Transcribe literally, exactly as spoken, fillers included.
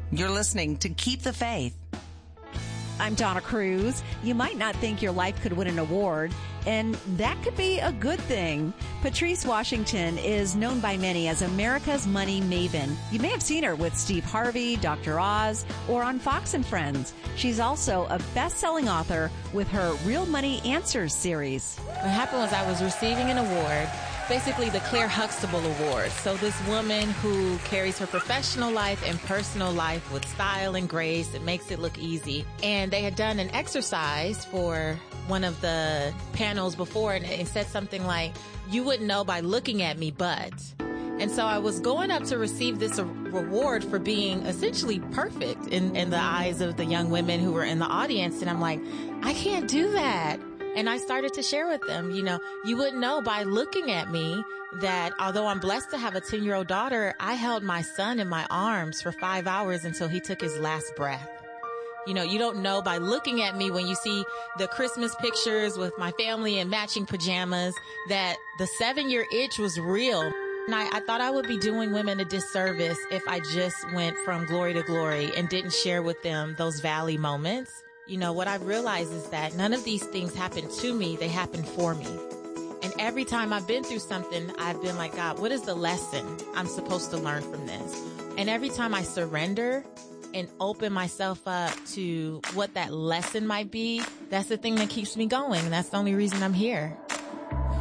You're listening to Keep the Faith. I'm Donna Cruz. You might not think your life could win an award, and that could be a good thing. Patrice Washington is known by many as America's money maven. You may have seen her with Steve Harvey, Doctor Oz, or on Fox and Friends. She's also a best-selling author with her Real Money Answers series. What happened was I was receiving an award, basically the Claire Huxtable Award. So this woman who carries her professional life and personal life with style and grace and makes it look easy. And they had done an exercise for one of the panels before, and it said something like, you wouldn't know by looking at me, but. And so I was going up to receive this reward for being essentially perfect in, in the eyes of the young women who were in the audience. And I'm like, I can't do that. And I started to share with them, you know, you wouldn't know by looking at me that although I'm blessed to have a ten-year-old daughter, I held my son in my arms for five hours until he took his last breath. You know, you don't know by looking at me when you see the Christmas pictures with my family in matching pajamas that the seven-year itch was real. And I, I thought I would be doing women a disservice if I just went from glory to glory and didn't share with them those valley moments. You know, what I've realized is that none of these things happen to me, they happen for me. And every time I've been through something, I've been like, God, what is the lesson I'm supposed to learn from this? And every time I surrender and open myself up to what that lesson might be, that's the thing that keeps me going. That's the only reason I'm here.